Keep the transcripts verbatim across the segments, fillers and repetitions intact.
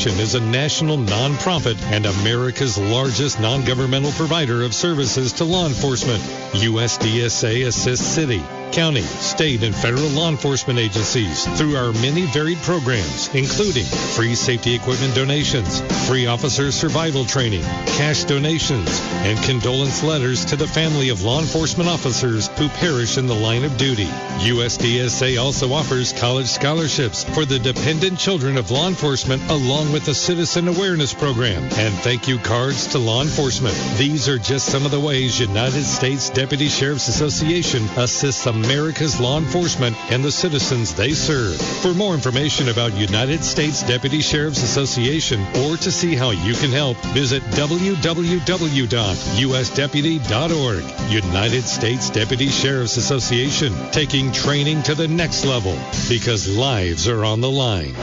is a national nonprofit and America's largest non-governmental provider of services to law enforcement. U S D S A assists city, county, state, and federal law enforcement agencies through our many varied programs, including free safety equipment donations, free officer survival training, cash donations, and condolence letters to the family of law enforcement officers who perish in the line of duty. U S D S A also offers college scholarships for the dependent children of law enforcement, along with a citizen awareness program and thank you cards to law enforcement. These are just some of the ways United States Deputy Sheriff's Association assists America's law enforcement and the citizens they serve. For more information about United States Deputy Sheriff's Association or to see how you can help, visit w w w dot u s deputy dot org. United States Deputy Sheriff's Association, taking training to the next level because lives are on the line.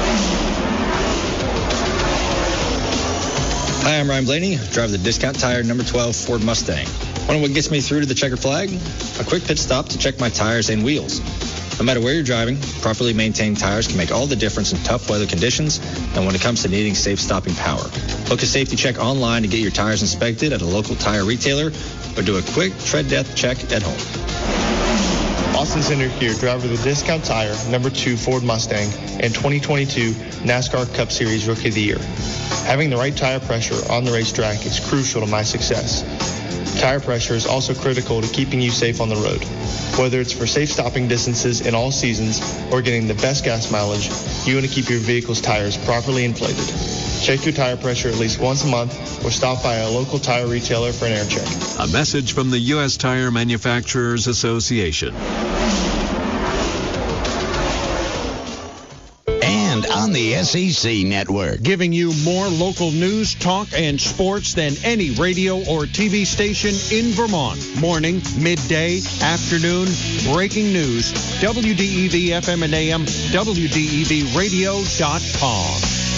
Hi, I'm Ryan Blaney, driver of the Discount Tire number twelve Ford Mustang. Want to know what gets me through to the checker flag? A quick pit stop to check my tires and wheels. No matter where you're driving, properly maintained tires can make all the difference in tough weather conditions and when it comes to needing safe stopping power. Book a safety check online to get your tires inspected at a local tire retailer or do a quick tread depth check at home. Austin Center here, driver of the Discount Tire number two Ford Mustang and twenty twenty-two NASCAR Cup Series Rookie of the Year. Having the right tire pressure on the racetrack is crucial to my success. Tire pressure is also critical to keeping you safe on the road. Whether it's for safe stopping distances in all seasons or getting the best gas mileage, you want to keep your vehicle's tires properly inflated. Check your tire pressure at least once a month or stop by a local tire retailer for an air check. A message from the U S Tire Manufacturers Association. On the S E C Network, giving you more local news, talk, and sports than any radio or T V station in Vermont. Morning, midday, afternoon, breaking news. W D E V F M and A M, W D E V radio dot com.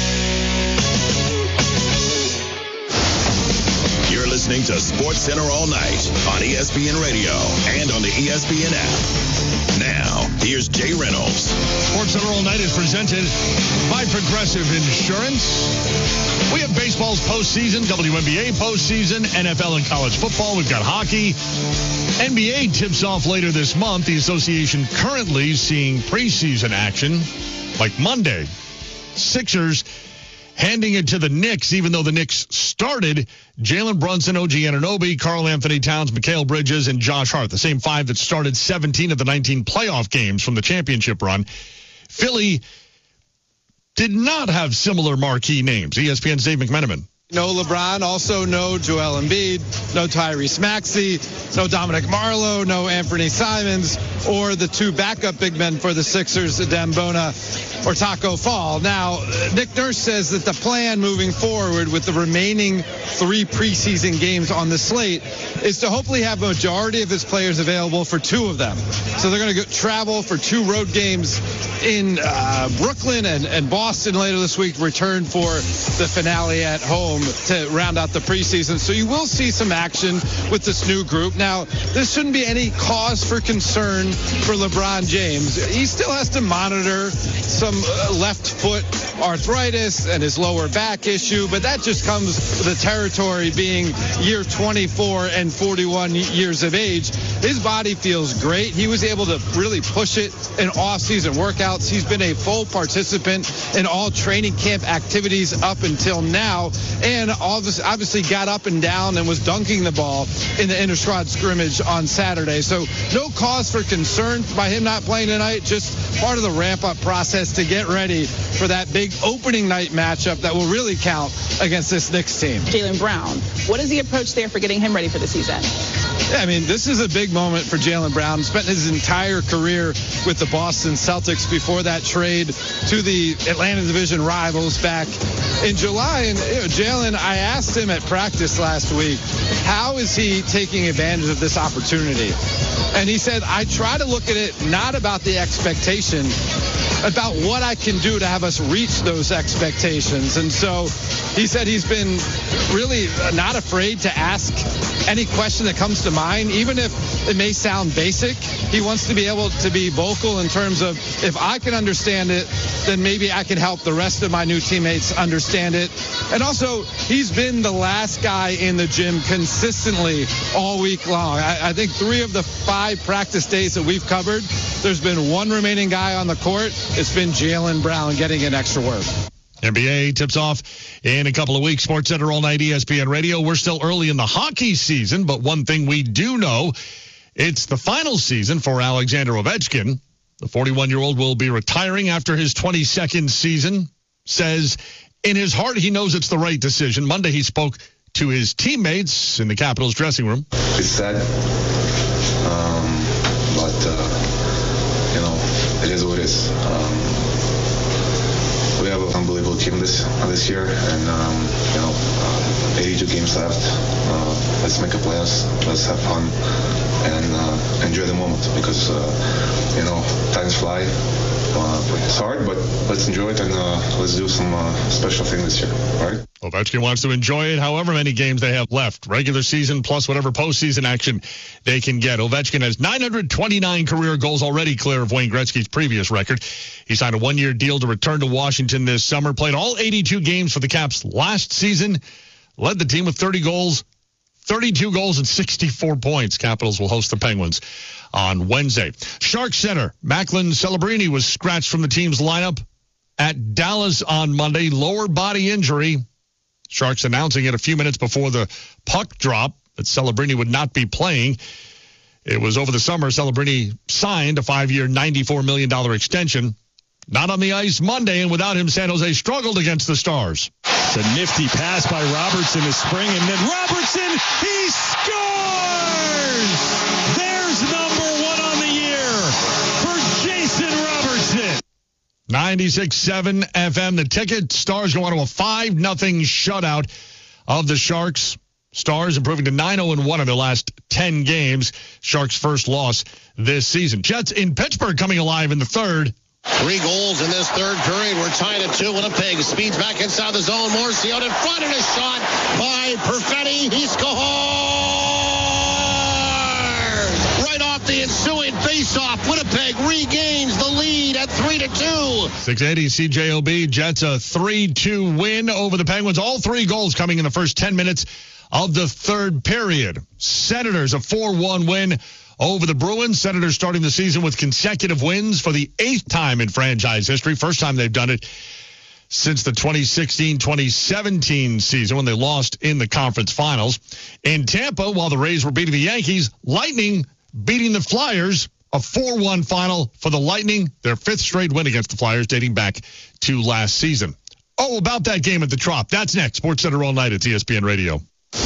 You're listening to Sports Center all night on E S P N Radio and on the E S P N app. Now, here's Jay Reynolds. Sports Center all night is presented by Progressive Insurance. We have baseball's postseason, W N B A postseason, N F L and college football. We've got hockey. N B A tips off later this month. The association currently seeing preseason action like Monday. Sixers handing it to the Knicks, even though the Knicks started Jalen Brunson, O G Anunoby, Karl Anthony Towns, Mikal Bridges, and Josh Hart, the same five that started seventeen of the nineteen playoff games from the championship run. Philly did not have similar marquee names. E S P N's Dave McMenamin. No LeBron, also no Joel Embiid, no Tyrese Maxey, no Dominic Marlowe, no Anthony Simons, or the two backup big men for the Sixers, Dembona or Taco Fall. Now, Nick Nurse says that the plan moving forward with the remaining three preseason games on the slate is to hopefully have a majority of his players available for two of them. So they're going to travel for two road games in uh, Brooklyn and, and Boston later this week, return for the finale at home to round out the preseason. So you will see some action with this new group. Now, this shouldn't be any cause for concern for LeBron James. He still has to monitor some left foot arthritis and his lower back issue, but that just comes with the territory being year twenty-four and forty-one years of age. His body feels great. He was able to really push it in off-season workouts. He's been a full participant in all training camp activities up until now, and obviously got up and down and was dunking the ball in the inter-squad scrimmage on Saturday. So no cause for concern by him not playing tonight, just part of the ramp-up process to get ready for that big opening night matchup that will really count against this Knicks team. Jaylen Brown, what is the approach there for getting him ready for the season? Yeah, I mean, this is a big moment for Jaylen Brown. Spent his entire career with the Boston Celtics before that trade to the Atlanta Division rivals back in July. And you know, Jaylen, I asked him at practice last week, how is he taking advantage of this opportunity? And he said, I try to look at it not about the expectation, about what I can do to have us reach those expectations. And so he said he's been really not afraid to ask any question that comes to mind, even if it may sound basic. He wants to be able to be vocal in terms of, if I can understand it, then maybe I can help the rest of my new teammates understand it. And also, he's been the last guy in the gym consistently all week long. I, I think three of the five practice days that we've covered, there's been one remaining guy on the court. It's been Jaylen Brown getting in extra work. N B A tips off in a couple of weeks. Sports Center all night, E S P N Radio. We're still early in the hockey season, but one thing we do know, it's the final season for Alexander Ovechkin. The forty-one-year-old will be retiring after his twenty-second season. Says in his heart he knows it's the right decision. Monday he spoke to his teammates in the Capitals dressing room. It's sad, um, but, uh, you know, it is what it is. Um, we have an unbelievable team this this year, and, um, you know, uh, eighty-two games left. Uh, let's make a playoffs. Let's have fun and uh, enjoy the moment, because, uh, you know, times fly. Uh, it's hard, but let's enjoy it, and uh, let's do some uh, special thing this year, all right? Ovechkin wants to enjoy it however many games they have left, regular season plus whatever postseason action they can get. Ovechkin has nine hundred twenty-nine career goals already, clear of Wayne Gretzky's previous record. He signed a one-year deal to return to Washington this summer, played all eighty-two games for the Caps last season, led the team with thirty goals, thirty-two goals and sixty-four points. Capitals will host the Penguins on Wednesday. Sharks center Macklin Celebrini was scratched from the team's lineup at Dallas on Monday. Lower body injury. Sharks announcing it a few minutes before the puck drop that Celebrini would not be playing. It was over the summer. Celebrini signed a five-year, ninety-four million dollars extension. Not on the ice Monday, and without him, San Jose struggled against the Stars. It's a nifty pass by Robertson this spring, and then Robertson, he scores! There's number one on the year for Jason Robertson. ninety-six point seven F M. The Ticket. Stars go on to a five nothing shutout of the Sharks. Stars improving to nine oh one in their last ten games. Sharks' first loss this season. Jets in Pittsburgh coming alive in the third. Three goals in this third period. We're tied at two. Winnipeg speeds back inside the zone. Morrissey out in front, and a shot by Perfetti. He scores! Right off the ensuing faceoff, Winnipeg regains the lead at three to two. six eighty C J O B. Jets a three two win over the Penguins. All three goals coming in the first ten minutes of the third period. Senators a four one win over the Bruins. Senators starting the season with consecutive wins for the eighth time in franchise history. First time they've done it since the twenty sixteen twenty seventeen season when they lost in the conference finals. In Tampa, while the Rays were beating the Yankees, Lightning beating the Flyers. A four one final for the Lightning, their fifth straight win against the Flyers dating back to last season. Oh, about that game at the Trop. That's next. Sports Center all night at E S P N Radio.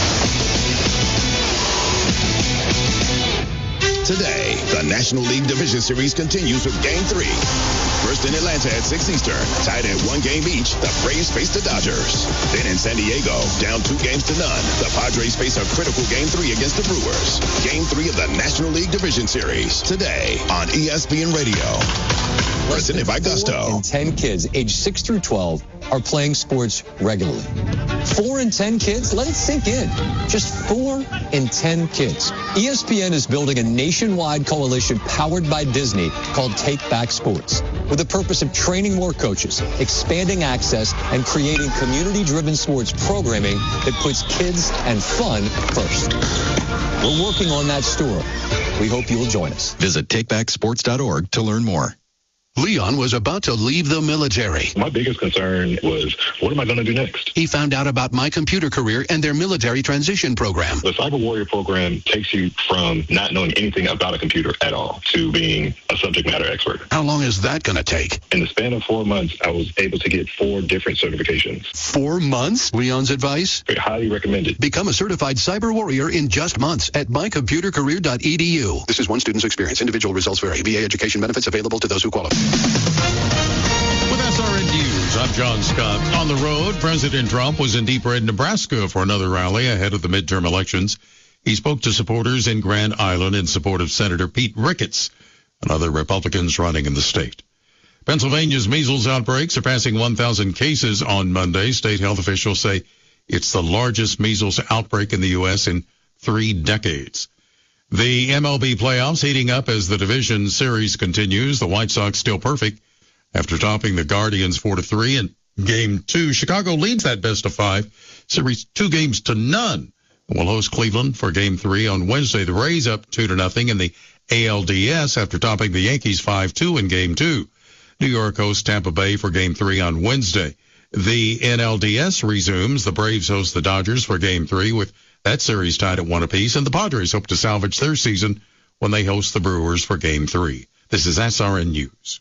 Today, the National League Division Series continues with Game three. First in Atlanta at six Eastern, tied at one game each, the Braves face the Dodgers. Then in San Diego, down two games to none, the Padres face a critical Game three against the Brewers. Game three of the National League Division Series, today on E S P N Radio. Presented by Gusto. Four in ten kids aged six through twelve are playing sports regularly. Four in ten kids? Let it sink in. Just four in ten kids. E S P N is building a nationwide coalition powered by Disney called Take Back Sports, with the purpose of training more coaches, expanding access, and creating community-driven sports programming that puts kids and fun first. We're working on that story. We hope you'll join us. Visit take back sports dot org to learn more. Leon was about to leave the military. My biggest concern was, what am I going to do next? He found out about My Computer Career and their military transition program. The Cyber Warrior program takes you from not knowing anything about a computer at all to being a subject matter expert. How long is that going to take? In the span of four months, I was able to get four different certifications. Four months? Leon's advice? I highly recommend it. Become a certified Cyber Warrior in just months at my computer career dot e d u. This is one student's experience. Individual results vary. V A education benefits available to those who qualify. With S R N News, I'm John Scott. On the road, President Trump was in Deep Red, Nebraska for another rally ahead of the midterm elections. He spoke to supporters in Grand Island in support of Senator Pete Ricketts and other Republicans running in the state. Pennsylvania's measles outbreak surpassing one thousand cases on Monday. State health officials say it's the largest measles outbreak in the U S in three decades. The M L B playoffs heating up as the division series continues. The White Sox still perfect after topping the Guardians four to three in game two. Chicago leads that best of five series two games to none. We'll host Cleveland for game three on Wednesday. The Rays up two to nothing in the A L D S after topping the Yankees five two in game two. New York hosts Tampa Bay for game three on Wednesday. The N L D S resumes. The Braves host the Dodgers for game three with that series tied at one apiece, and the Padres hope to salvage their season when they host the Brewers for game three. This is S R N News.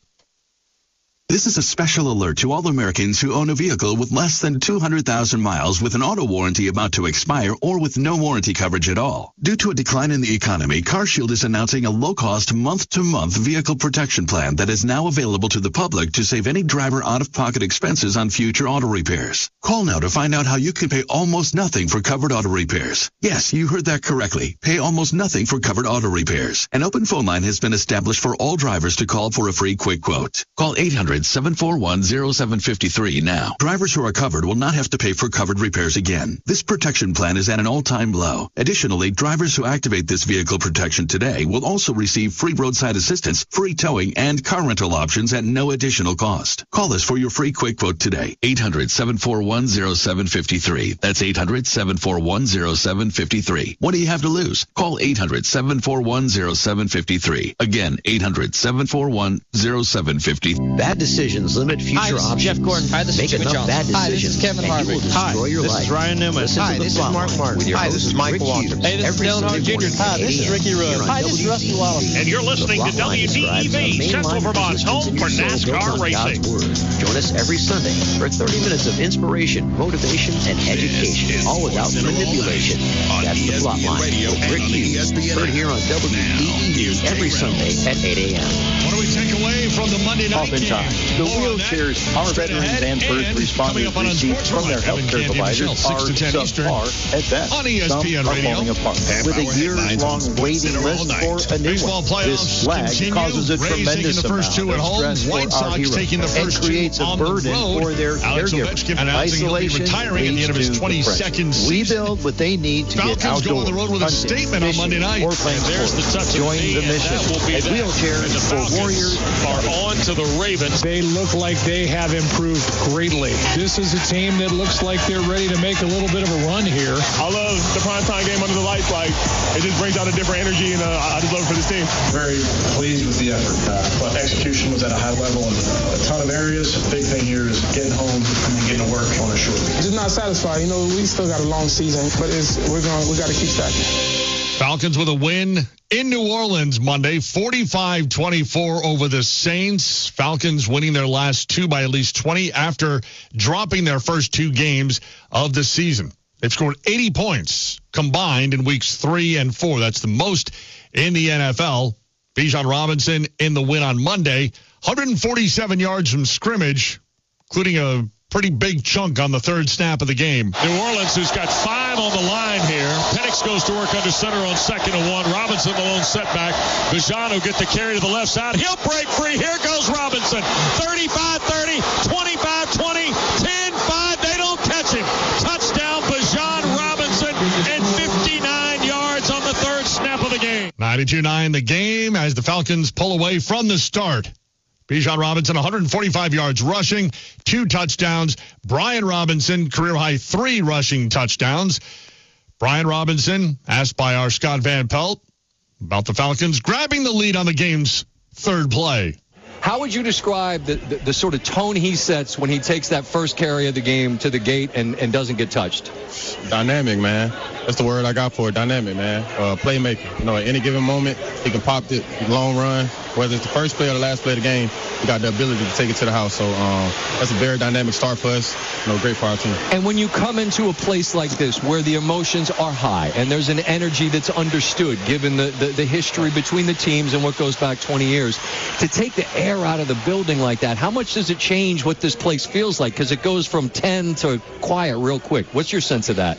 This is a special alert to all Americans who own a vehicle with less than two hundred thousand miles with an auto warranty about to expire or with no warranty coverage at all. Due to a decline in the economy, CarShield is announcing a low-cost month-to-month vehicle protection plan that is now available to the public to save any driver out-of-pocket expenses on future auto repairs. Call now to find out how you can pay almost nothing for covered auto repairs. Yes, you heard that correctly. Pay almost nothing for covered auto repairs. An open phone line has been established for all drivers to call for a free quick quote. Call eight hundred, seven four one, zero seven five three now. Drivers who are covered will not have to pay for covered repairs again. This protection plan is at an all-time low. Additionally, drivers who activate this vehicle protection today will also receive free roadside assistance, free towing, and car rental options at no additional cost. Call us for your free quick quote today. eight hundred, seven four one, zero seven five three. That's eight hundred, seven four one, zero seven five three. What do you have to lose? Call eight hundred, seven four one, zero seven five three. Again, eight hundred, seven four one, zero seven five three. Bad decisions limit future Hi, this options. Is Jeff Gordon. Hi, this Make is enough bad decisions. Hi, this is Kevin Harvick. Hi, your this life. is Ryan Newman. Listen Hi, to this the is Mark Martin. Hi, this is Michael Walker. Hey, this is Dale Hart Junior Hi, this is Ricky Rudd. Hi, this is Rusty Wallace. And you're listening to W D E V, Central Vermont's home for NASCAR racing. Join us every Sunday for thirty minutes of inspiration, motivation, and education, all without manipulation. That's the plot line with Rick Hughes. Heard here on W D E V every Sunday at eight a.m. What do we take away from the Monday night game? The wheelchairs our veterans and first responders receive from their healthcare providers are subpar at best. On E S P N Some are Radio. falling apart. With a years-long waiting list for a new Baseball one, this lag continue. causes a Rays tremendous taking the first amount two at of home. stress White for Sox our heroes taking the first and creates two a on the burden road. for their Alex caregivers. Ovechkin announcing he'll be Isolation retiring at the end of his leads to twenty-second depression. We season. build what they need to Falcons get outdoors. go on the road with a hunting, statement on fishing, Monday night. or playing There's the sports. touch of Join the the knee, and mission. that will be As that. wheelchairs And the for Falcons warriors are on to the Ravens. They look like they have improved greatly. This is a team that looks like they're ready to make a little bit of a run here. I love the primetime game under the lights. Like, it just brings out a different energy, and uh, I just love it for this team. Very pleased with the effort. Uh, but execution was at a high level in a ton of areas. The big thing here is getting home and then getting to work on a short week. Just not satisfied. You know, we still got a long season, but it's, we're going. We got to keep stacking. Falcons with a win in New Orleans Monday, forty-five twenty-four over the Saints. Falcons winning their last two by at least twenty after dropping their first two games of the season. They've scored eighty points combined in weeks three and four. That's the most in the N F L. Bijan Robinson in the win on Monday, one hundred forty-seven yards from scrimmage, including a pretty big chunk on the third snap of the game. New Orleans, who's got five on the line here. Penix goes to work under center on second and one. Robinson, the lone setback. Bijan will get the carry to the left side. He'll break free. Here goes Robinson. thirty-five thirty, twenty-five twenty, ten five. They don't catch him. Touchdown, Bijan Robinson, and fifty-nine yards on the third snap of the game. ninety-two nine the game as the Falcons pull away from the start. Bijan Robinson, one hundred forty-five yards rushing, two touchdowns. Brian Robinson, career-high three rushing touchdowns. Brian Robinson, asked by our Scott Van Pelt about the Falcons grabbing the lead on the game's third play. How would you describe the, the, the sort of tone he sets when he takes that first carry of the game to the gate and, and doesn't get touched? Dynamic, man. That's the word I got for it. Dynamic, man. Uh, playmaker. You know, at any given moment, he can pop it, long run. Whether it's the first play or the last play of the game, he got the ability to take it to the house. So um, that's a very dynamic start for us. You know, great for our team. And when you come into a place like this where the emotions are high and there's an energy that's understood, given the, the, the history between the teams and what goes back twenty years, to take the air out of the building like that, how much does it change what this place feels like? Because it goes from ten to quiet real quick. What's your sense of that?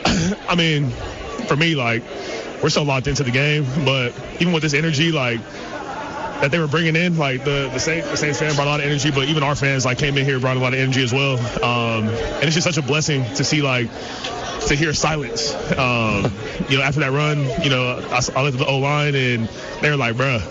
I mean, for me, like, we're so locked into the game, but even with this energy, like, that they were bringing in. Like the the Saints, the Saints fan brought a lot of energy, but even our fans like came in here brought a lot of energy as well. Um, and it's just such a blessing to see like to hear silence. Um, you know, after that run, you know, I, I looked at the O line and they were like, bruh,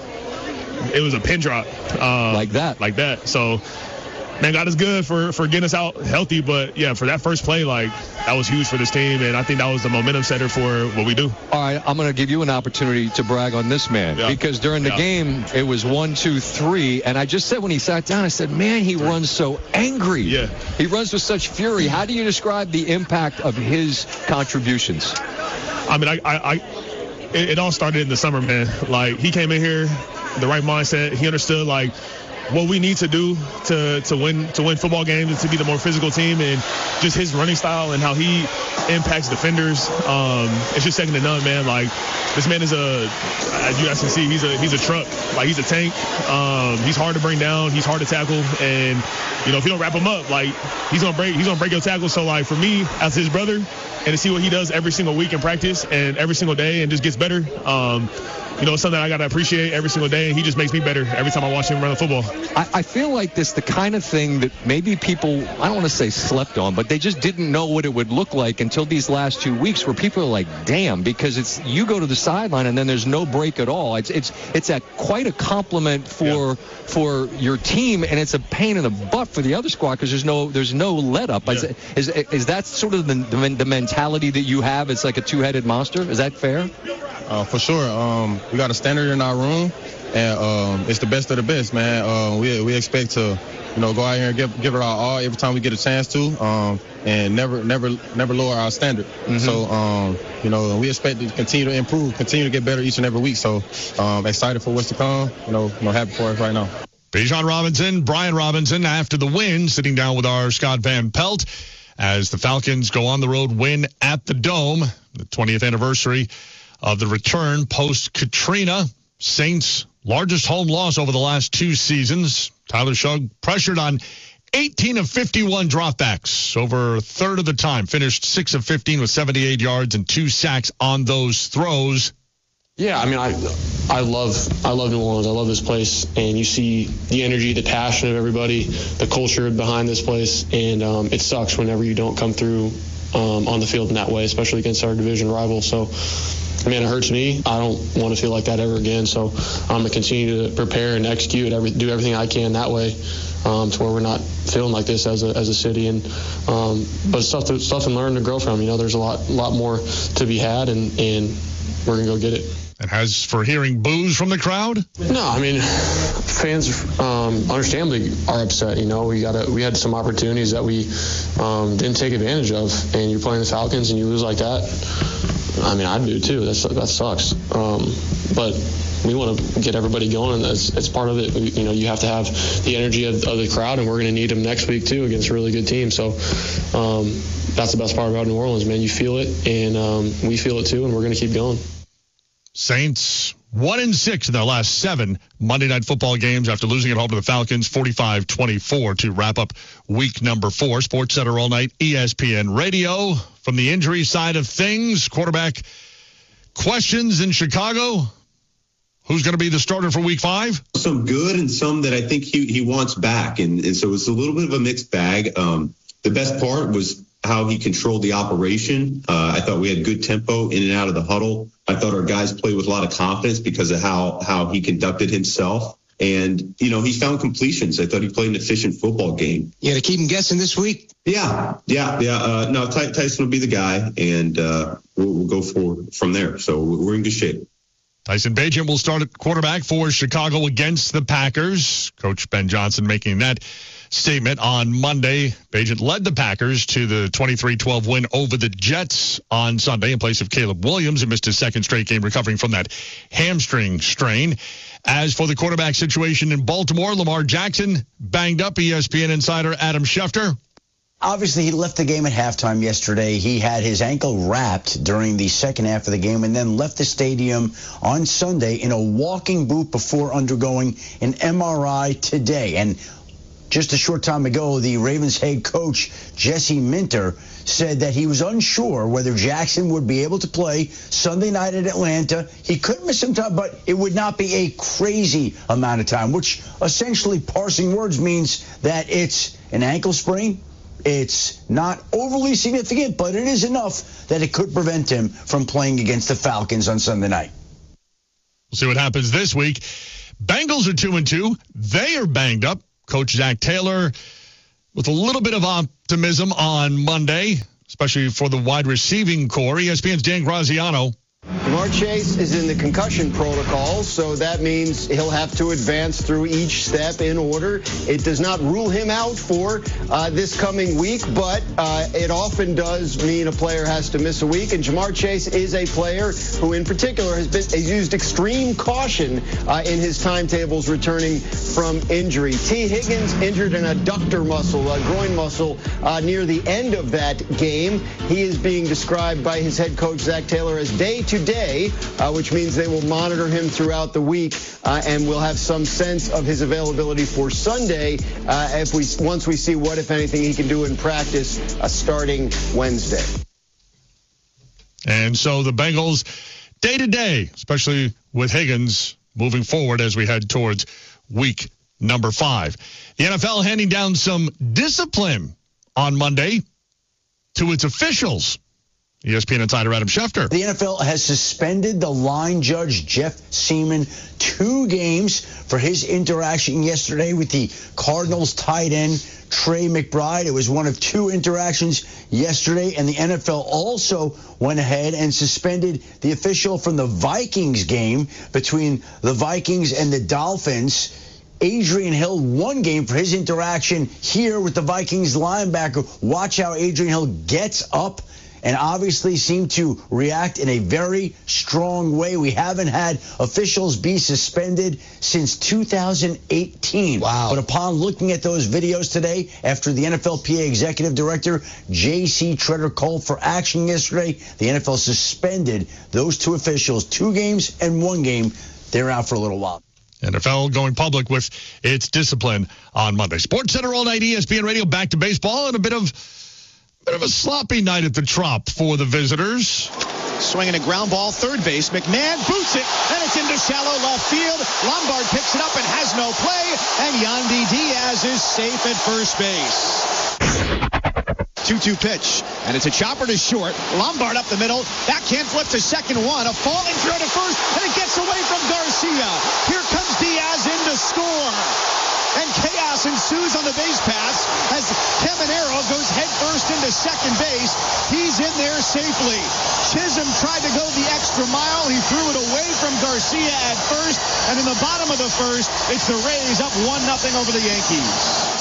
it was a pin drop. Um, like that. Like that. So. Man, God is good for, for getting us out healthy, but yeah, for that first play, like that was huge for this team, and I think that was the momentum setter for what we do. All right, I'm going to give you an opportunity to brag on this man yeah. because during the yeah. game it was one, two, three, and I just said when he sat down, I said, man, he runs so angry. Yeah, he runs with such fury. How do you describe the impact of his contributions? I mean, I, I, I it, it all started in the summer, man. Like he came in here, the right mindset. He understood like. What we need to do to to win to win football games is to be the more physical team, and just his running style and how he impacts defenders. Um, it's just second to none, man. Like this man is a, as you guys can see, he's a he's a truck. Like he's a tank. Um, he's hard to bring down. He's hard to tackle, and you know if you don't wrap him up, like he's gonna break he's gonna break your tackle. So like for me as his brother, and to see what he does every single week in practice and every single day, and just gets better. Um, You know, it's something I got to appreciate every single day, and he just makes me better every time I watch him run the football. I, I feel like this the kind of thing that maybe people, I don't want to say slept on, but they just didn't know what it would look like until these last two weeks where people are like, damn, because it's you go to the sideline and then there's no break at all. It's it's it's a, quite a compliment for yeah. for your team, and it's a pain in the butt for the other squad because there's no there's no let up. Yeah. Is, is, is that sort of the, the, the mentality that you have? It's like a two-headed monster. Is that fair? Uh, for sure. Um, we got a standard in our room, and um, it's the best of the best, man. Uh, we we expect to, you know, go out here and give give it our all every time we get a chance to, um, and never never never lower our standard. Mm-hmm. So, um, you know, we expect to continue to improve, continue to get better each and every week. So, um, excited for what's to come. You know, you know, happy for us right now. Bijan Robinson, Brian Robinson, after the win, sitting down with our Scott Van Pelt as the Falcons go on the road, win at the Dome, the twentieth anniversary of the return post-Katrina. Saints' largest home loss over the last two seasons. Tyler Shugg pressured on eighteen of fifty-one dropbacks over a third of the time. Finished six of fifteen with seventy-eight yards and two sacks on those throws. Yeah, I mean, I I love I love New Orleans. I love this place, and you see the energy, the passion of everybody, the culture behind this place, and um, it sucks whenever you don't come through um, on the field in that way, especially against our division rival. So, man, it hurts me. I don't want to feel like that ever again. So I'm going to continue to prepare and execute, every, do everything I can that way um, to where we're not feeling like this as a as a city. And um, but stuff to stuff and learn to grow from. You know, there's a lot lot more to be had, and and we're going to go get it. And as for hearing boos from the crowd? No, I mean, fans um, understandably are upset. You know, we got a, we had some opportunities that we um, didn't take advantage of, and you're playing the Falcons and you lose like that. I mean, I do too. That's, that sucks. Um, but we want to get everybody going, and that's, that's part of it. We, you know, you have to have the energy of, of the crowd, and we're going to need them next week too against a really good team. So um, that's the best part about New Orleans, man. You feel it, and um, we feel it too, and we're going to keep going. Saints one and six in their last seven Monday Night Football games after losing at home to the Falcons forty-five twenty-four to wrap up week number four. Sports Center all night, E S P N Radio. From the injury side of things, quarterback questions in Chicago. Who's going to be the starter for week five? Some good and some that I think he, he wants back. And, and so it's a little bit of a mixed bag. Um, the best part was how he controlled the operation. Uh, I thought we had good tempo in and out of the huddle. I thought our guys played with a lot of confidence because of how, how he conducted himself. And, you know, he found completions. I thought he played an efficient football game. You got to keep him guessing this week? Yeah, yeah, yeah. Uh, no, Ty- Tyson will be the guy, and uh, we'll, we'll go forward from there. So we're in good shape. Tyson Bagent will start at quarterback for Chicago against the Packers. Coach Ben Johnson making that statement on Monday. Bagent led the Packers to the twenty-three twelve win over the Jets on Sunday in place of Caleb Williams, who missed his second straight game recovering from that hamstring strain. As for the quarterback situation in Baltimore, Lamar Jackson banged up. E S P N insider Adam Schefter. Obviously, he left the game at halftime yesterday. He had his ankle wrapped during the second half of the game and then left the stadium on Sunday in a walking boot before undergoing an M R I today. And just a short time ago, the Ravens head coach, Jesse Minter, said that he was unsure whether Jackson would be able to play Sunday night at Atlanta. He could miss some time, but it would not be a crazy amount of time, which essentially, parsing words, means that it's an ankle sprain. It's not overly significant, but it is enough that it could prevent him from playing against the Falcons on Sunday night. We'll see what happens this week. Bengals are two and two. They are banged up. Coach Zach Taylor with a little bit of optimism on Monday, especially for the wide receiving core. E S P N's Dan Graziano. Ja'Marr Chase is in the concussion protocol, so that means he'll have to advance through each step in order. It does not rule him out for uh, this coming week, but uh, it often does mean a player has to miss a week. And Ja'Marr Chase is a player who, in particular, has been has used extreme caution uh, in his timetables returning from injury. T. Higgins injured an adductor muscle, a groin muscle, uh, near the end of that game. He is being described by his head coach Zach Taylor as day to day, uh, which means they will monitor him throughout the week, uh, and we'll have some sense of his availability for Sunday uh, if we once we see what, if anything, he can do in practice uh, starting Wednesday. And so the Bengals, day to day, especially with Higgins moving forward as we head towards week number five. The N F L handing down some discipline on Monday to its officials. E S P N insider Adam Schefter. The N F L has suspended the line judge Jeff Seaman two games for his interaction yesterday with the Cardinals tight end Trey McBride. It was one of two interactions yesterday, and the N F L also went ahead and suspended the official from the Vikings game between the Vikings and the Dolphins. Adrian Hill, one game for his interaction here with the Vikings linebacker. Watch how Adrian Hill gets up and obviously seemed to react in a very strong way. We haven't had officials be suspended since two thousand eighteen. Wow. But upon looking at those videos today, after the N F L P A Executive Director J C Tretter called for action yesterday, the N F L suspended those two officials, two games and one game. They're out for a little while. N F L going public with its discipline on Monday. Sports Center all night, E S P N Radio, back to baseball, and a bit of Bit of a sloppy night at the Trop for the visitors. Swinging a ground ball, third base. McMahon boots it, and it's into shallow left field. Lombard picks it up and has no play, and Yandy Diaz is safe at first base. two two pitch, and it's a chopper to short. Lombard up the middle. Backhand flip to second one. A falling throw to first, and it gets away from Garcia. Here comes Diaz in to score. And chaos ensues on the base pass as Caminero goes headfirst into second base. He's in there safely. Chisholm tried to go the extra mile. He threw it away from Garcia at first. And in the bottom of the first, it's the Rays up one nothing over the Yankees.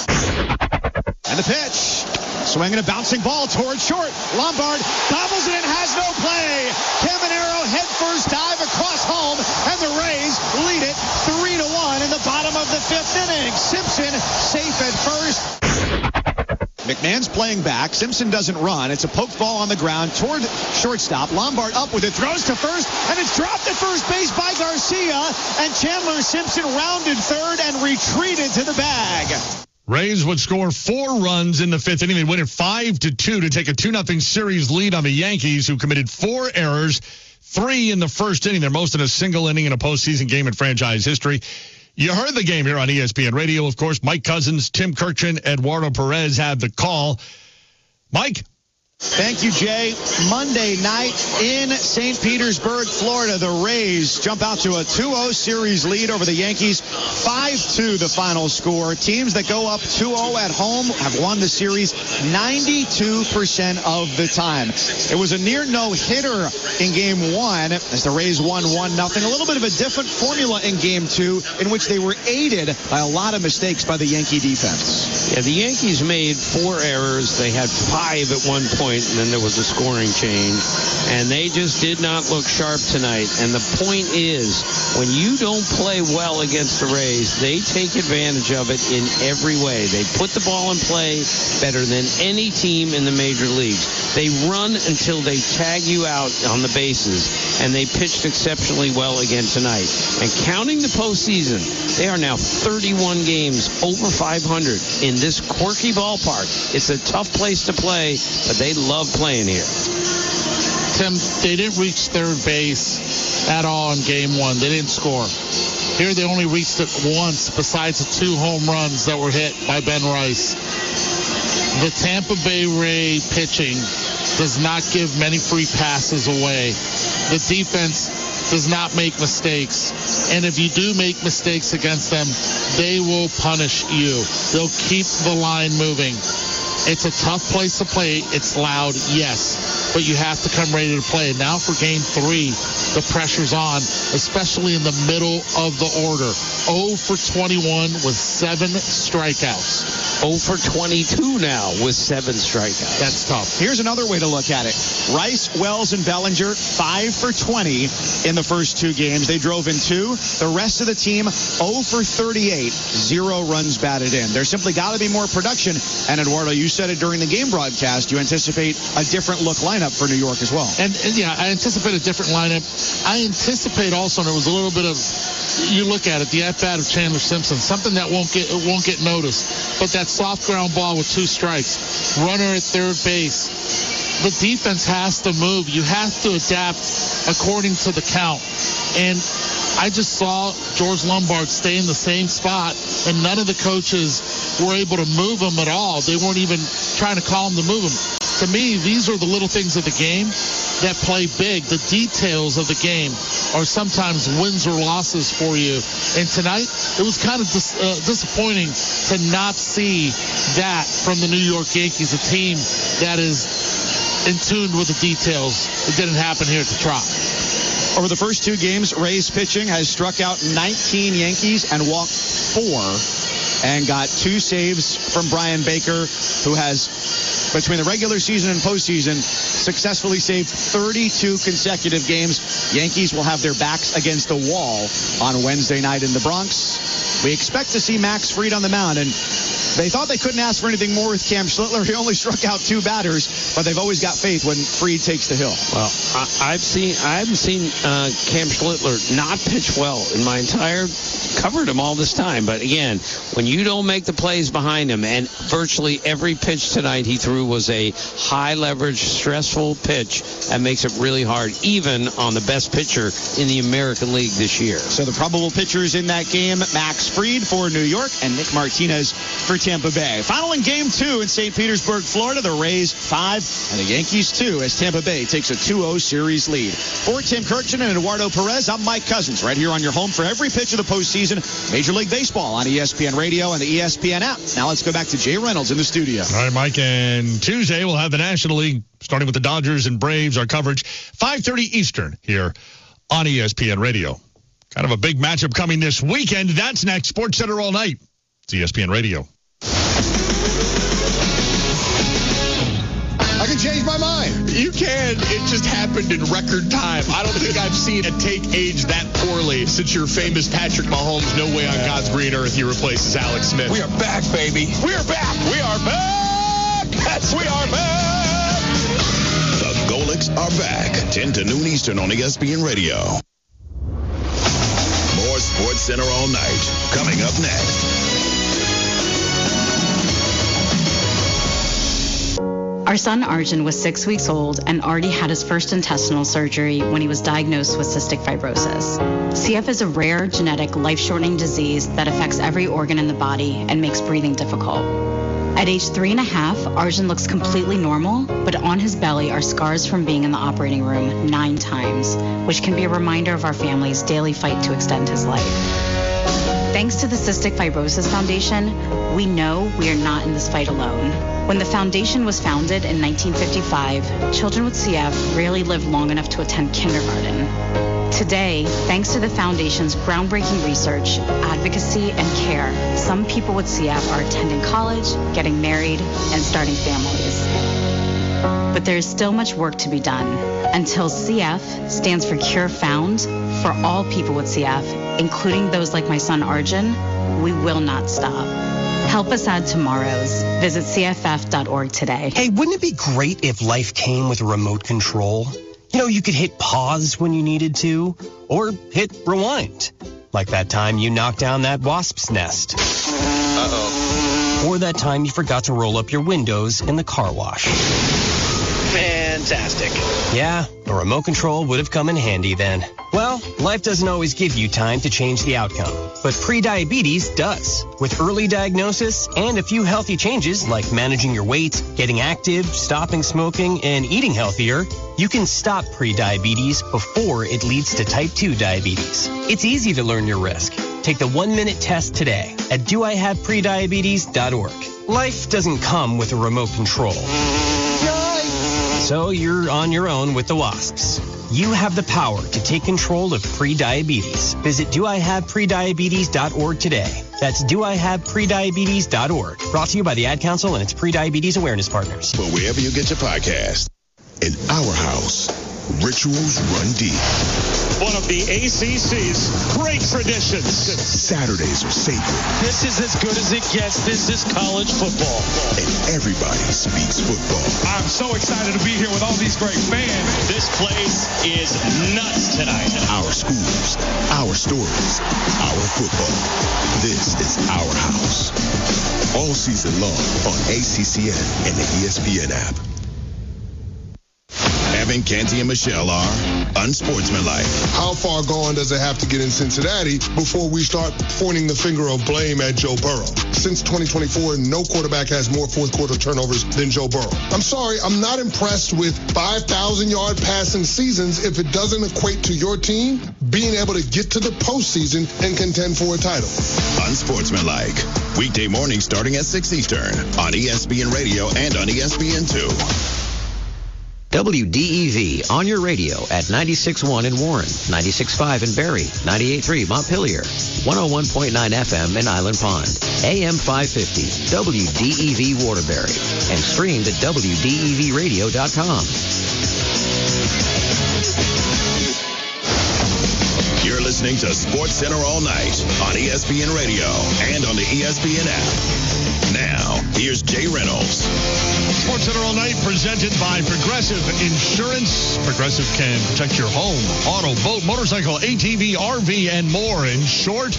And the pitch. Swinging a bouncing ball towards short. Lombard gobbles it and has no play. Caminero headfirst dive across home, and the Rays lead it three to one in the bottom of the fifth inning. Simpson safe at first. McMahon's playing back. Simpson doesn't run. It's a poked ball on the ground toward shortstop. Lombard up with it, throws to first, and it's dropped at first base by Garcia. And Chandler Simpson rounded third and retreated to the bag. Rays would score four runs in the fifth inning. They win it five to two to take a two nothing series lead on the Yankees, who committed four errors, three in the first inning. They're most in a single inning in a postseason game in franchise history. You heard the game here on E S P N Radio. Of course, Mike Cousins, Tim Kirkchin, Eduardo Perez had the call. Mike? Thank you, Jay. Monday night in Saint Petersburg, Florida, the Rays jump out to a two oh series lead over the Yankees. five two the final score. Teams that go up two oh at home have won the series ninety-two percent of the time. It was a near no-hitter in game one as the Rays won one nothing. A little bit of a different formula in game two, in which they were aided by a lot of mistakes by the Yankee defense. Yeah, the Yankees made four errors. They had five at one point. And then there was a scoring change, and they just did not look sharp tonight. And the point is, when you don't play well against the Rays, they take advantage of it in every way. They put the ball in play better than any team in the major leagues. They run until they tag you out on the bases, and they pitched exceptionally well again tonight. And counting the postseason, they are now thirty-one games over five hundred in this quirky ballpark. It's a tough place to play, but they love playing here. Tim, they didn't reach third base at all in game one. They didn't score. Here they only reached it once besides the two home runs that were hit by Ben Rice. The Tampa Bay Ray pitching does not give many free passes away. The defense does not make mistakes. And if you do make mistakes against them, they will punish you. They'll keep the line moving. It's a tough place to play. It's loud, yes, but you have to come ready to play. Now for game three, the pressure's on, especially in the middle of the order. oh for twenty-one with seven strikeouts. oh for twenty-two now with seven strikeouts. That's tough. Here's another way to look at it. Rice, Wells, and Bellinger, five for twenty in the first two games. They drove in two. The rest of the team, oh for thirty-eight, zero runs batted in. There's simply got to be more production. And Eduardo, you said it during the game broadcast. You anticipate a different look lineup for New York as well. And, and yeah, I anticipate a different lineup. I anticipate also, and there was a little bit of, you look at it, the at-bat of Chandler Simpson, something that won't get it won't get noticed. But that soft ground ball with two strikes, runner at third base. The defense has to move. You have to adapt according to the count. And I just saw George Lombard stay in the same spot, and none of the coaches were able to move him at all. They weren't even trying to call him to move him. To me, these are the little things of the game that play big. The details of the game are sometimes wins or losses for you. And tonight, it was kind of dis- uh, disappointing to not see that from the New York Yankees, a team that is in tune with the details. It didn't happen here at the Trop. Over the first two games, Rays pitching has struck out nineteen Yankees and walked four, and got two saves from Brian Baker, who has, between the regular season and postseason, successfully saved thirty-two consecutive games. Yankees will have their backs against the wall on Wednesday night in the Bronx. We expect to see Max Fried on the mound, and they thought they couldn't ask for anything more with Cam Schlittler. He only struck out two batters, but they've always got faith when Fried takes the hill. Well, I, I've seen I haven't seen uh, Cam Schlittler not pitch well in my entire covered him all this time. But again, when you don't make the plays behind him, and virtually every pitch tonight he threw was a high leverage, stressful pitch, that makes it really hard, even on the best pitcher in the American League this year. So the probable pitchers in that game: Max Fried for New York and Nick Martinez for Tampa Bay. Final in game two in Saint Petersburg, Florida. The Rays five and the Yankees two as Tampa Bay takes a two oh series lead. For Tim Kirkchin and Eduardo Perez, I'm Mike Cousins, right here on your home for every pitch of the postseason, Major League Baseball on E S P N Radio and the E S P N app. Now let's go back to Jay Reynolds in the studio. All right, Mike, and Tuesday we'll have the National League starting with the Dodgers and Braves. Our coverage five thirty Eastern here on E S P N Radio. Kind of a big matchup coming this weekend. That's next. Sports Center all night. It's E S P N Radio. I can change my mind. You can. It just happened in record time. I don't think I've seen a take age that poorly since your famous Patrick Mahomes, no way on God's green earth he replaces Alex Smith. We are back, baby. We are back. We are back. Yes, we are back. The Golics are back. ten to noon Eastern on E S P N Radio. More Sports Center all night. Coming up next. Our son Arjun was six weeks old and already had his first intestinal surgery when he was diagnosed with cystic fibrosis. C F is a rare, genetic, life-shortening disease that affects every organ in the body and makes breathing difficult. At age three and a half, Arjun looks completely normal, but on his belly are scars from being in the operating room nine times, which can be a reminder of our family's daily fight to extend his life. Thanks to the Cystic Fibrosis Foundation, we know we are not in this fight alone. When the foundation was founded in nineteen fifty-five, children with C F rarely lived long enough to attend kindergarten. Today, thanks to the foundation's groundbreaking research, advocacy, and care, some people with C F are attending college, getting married, and starting families. But there is still much work to be done. Until C F stands for Cure Found, for all people with C F, including those like my son Arjun, we will not stop. Help us add tomorrows. Visit C F F dot org today. Hey, wouldn't it be great if life came with a remote control? You know, you could hit pause when you needed to, or hit rewind. Like that time you knocked down that wasp's nest. Uh-oh. Or that time you forgot to roll up your windows in the car wash. Fantastic. Yeah, a remote control would have come in handy then. Well, life doesn't always give you time to change the outcome, but prediabetes does. With early diagnosis and a few healthy changes like managing your weight, getting active, stopping smoking, and eating healthier, you can stop prediabetes before it leads to type two diabetes. It's easy to learn your risk. Take the one-minute test today at do I have prediabetes dot org. Life doesn't come with a remote control. So you're on your own with the wasps. You have the power to take control of prediabetes. Visit do I have prediabetes dot org today. That's do I have prediabetes dot org. Brought to you by the Ad Council and its Prediabetes Awareness Partners. But wherever you get your podcast, in our house, rituals run deep. One of the A C C's great traditions. Saturdays are sacred. This is as good as it gets. This is college football. And everybody speaks football. I'm so excited to be here with all these great fans. This place is nuts tonight. Our schools, our stories, our football. This is our house. All season long on A C C N and the E S P N app. Evan, Canty, and Michelle are unsportsmanlike. How far gone does it have to get in Cincinnati before we start pointing the finger of blame at Joe Burrow? Since twenty twenty-four, no quarterback has more fourth quarter turnovers than Joe Burrow. I'm sorry, I'm not impressed with five thousand yard passing seasons if it doesn't equate to your team being able to get to the postseason and contend for a title. Unsportsmanlike. Weekday mornings starting at six Eastern on E S P N Radio and on E S P N two. W D E V on your radio at ninety-six point one in Warren, ninety-six point five in Barrie, ninety-eight point three Montpelier, one oh one point nine F M in Island Pond, A M five fifty, W D E V Waterbury, and streamed at W D E V radio dot com. You're listening to Sports Center all night on E S P N Radio and on the E S P N app. Now, here's Jay Reynolds. Sports Center all night presented by Progressive Insurance. Progressive can protect your home, auto, boat, motorcycle, A T V, R V, and more. In short,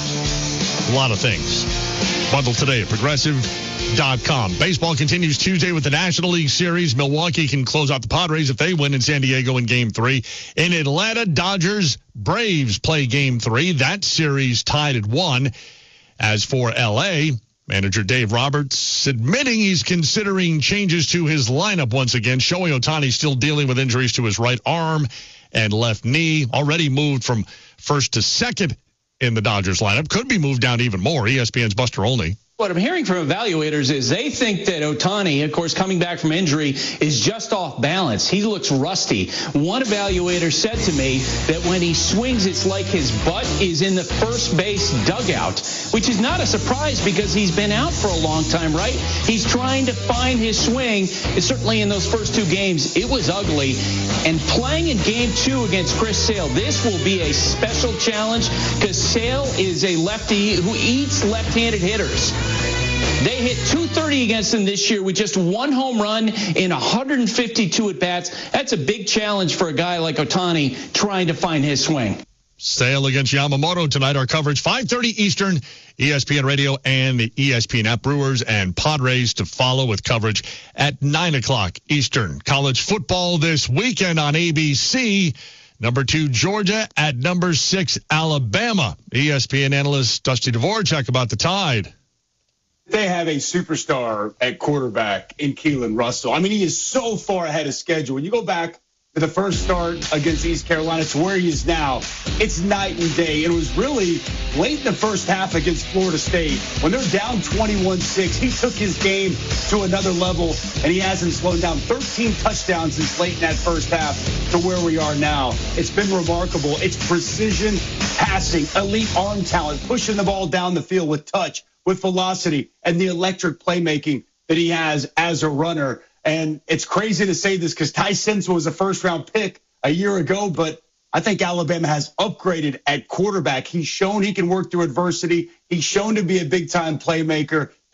a lot of things. Bundle today at progressive dot com. Baseball continues Tuesday with the National League Series. Milwaukee can close out the Padres if they win in San Diego in Game three. In Atlanta, Dodgers, Braves play Game three. That series tied at one. As for L A, manager Dave Roberts admitting he's considering changes to his lineup once again. Shohei Ohtani still dealing with injuries to his right arm and left knee. Already moved from first to second in the Dodgers lineup. Could be moved down even more. E S P N's Buster Olney. What I'm hearing from evaluators is they think that Ohtani, of course, coming back from injury, is just off balance. He looks rusty. One evaluator said to me that when he swings, it's like his butt is in the first base dugout, which is not a surprise because he's been out for a long time, right? He's trying to find his swing. Certainly in those first two games, it was ugly. And playing in game two against Chris Sale, this will be a special challenge because Sale is a lefty who eats left-handed hitters. They hit two thirty against him this year with just one home run in one hundred fifty-two at-bats. That's a big challenge for a guy like Ohtani trying to find his swing. Sale against Yamamoto tonight. Our coverage, five thirty Eastern, E S P N Radio and the E S P N app. Brewers and Padres to follow with coverage at nine o'clock Eastern. College football this weekend on A B C. Number two, Georgia at number six, Alabama. E S P N analyst Dusty Dvorak about the Tide. They have a superstar at quarterback in Keelan Russell. I mean, he is so far ahead of schedule. When you go back to the first start against East Carolina to where he is now, it's night and day. It was really late in the first half against Florida State. When they're down twenty-one six, he took his game to another level, and he hasn't slowed down. thirteen touchdowns since late in that first half to where we are now. It's been remarkable. It's precision passing, elite arm talent, pushing the ball down the field with touch, with velocity, and the electric playmaking that he has as a runner. And it's crazy to say this because Ty Senza was a first-round pick a year ago, but I think Alabama has upgraded at quarterback. He's shown he can work through adversity. He's shown to be a big-time playmaker.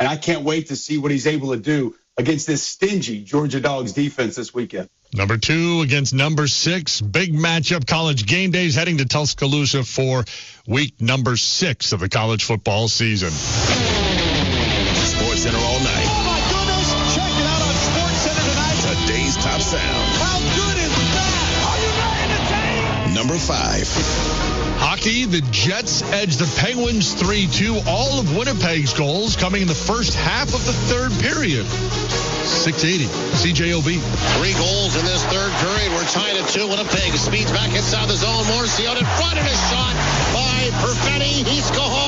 And I can't wait to see what he's able to do against this stingy Georgia Dogs defense this weekend. Number two against number six. Big matchup. College game days heading to Tuscaloosa for week number six of the college football season. Sports Center all night. Oh, my goodness. Check it out on Sports Center tonight. Today's top sound. How good is that? Are you ready to take? Number five. Hockey, the Jets edge the Penguins three two. All of Winnipeg's goals coming in the first half of the third period. six eighty, C J O B. Three goals in this third period. We're tied at two. Winnipeg speeds back inside the zone. Morrissey out in front, and a shot by Perfetti. He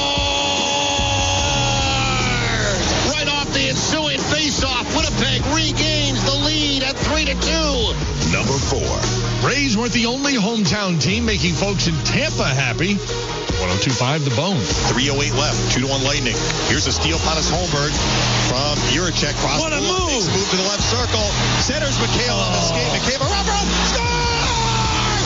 scores! Right off the ensuing faceoff, Winnipeg regains the lead at three to two. Number four. Rays weren't the only hometown team making folks in Tampa happy. one oh two point five The Bone. three oh eight left. two to one Lightning. Here's a steal, Pontus Holmberg from Juracek. Cross What a the move. Makes move to the left circle. Centers McHale on the skate. McHale, a rubber. Score!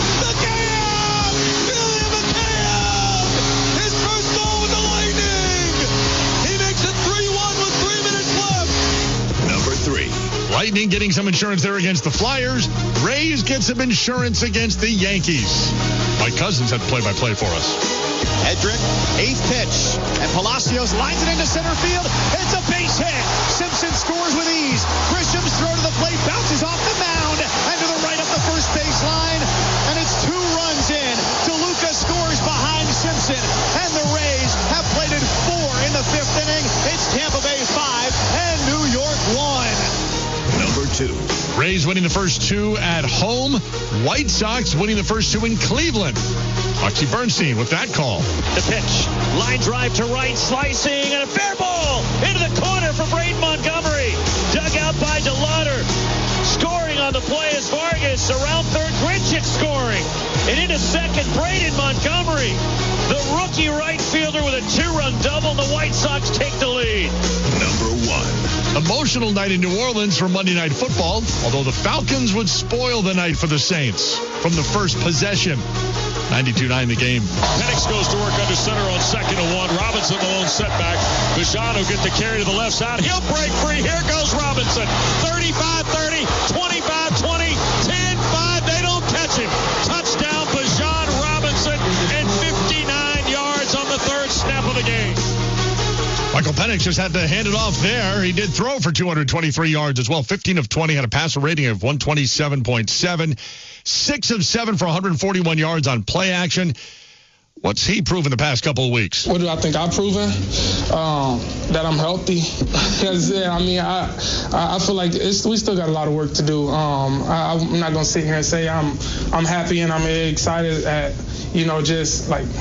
McHale! Julian McHale! His first goal with the Lightning. He makes it three one with three minutes left. Number three. Lightning getting some insurance there against the Flyers. Rays get some insurance against the Yankees. Mike Cousins had play-by-play for us. Hedrick, eighth pitch, and Palacios lines it into center field. It's a base hit. Simpson scores with ease. Grisham's throw to the plate bounces off the mound and to the right up the first baseline, and it's two runs in. DeLuca scores behind Simpson, and the Rays have played in four in the fifth inning. It's Tampa Bay five and New York one. Number two. Rays winning the first two at home. White Sox winning the first two in Cleveland. Oxy Bernstein with that call. The pitch. Line drive to right, slicing, and a fair ball into the corner for Braden Montgomery. Dug out by DeLauder. Scoring on the play is Vargas. Around third, Grinchik scoring. And into second, Braden Montgomery. The rookie right fielder with a two-run double. The White Sox take the lead. Number one. Emotional night in New Orleans for Monday Night Football, although the Falcons would spoil the night for the Saints from the first possession. ninety-two nine the game. Penix goes to work under center on second and one. Robinson the lone setback. Bijan will get the carry to the left side. He'll break free. Here goes Robinson. thirty-five thirty, twenty-five twenty, ten five. They don't catch him. Touchdown Bijan Robinson and fifty-nine yards on the third snap of the game. Michael Penix just had to hand it off there. He did throw for two hundred twenty-three yards as well. fifteen of twenty, had a passer rating of one twenty-seven point seven. six of seven for one hundred forty-one yards on play action. What's he proven the past couple of weeks? What do I think I've proven? Um, that I'm healthy. Because, yeah, I mean, I I feel like it's, we still got a lot of work to do. Um, I, I'm not going to sit here and say I'm I'm happy and I'm excited at, you know, just like,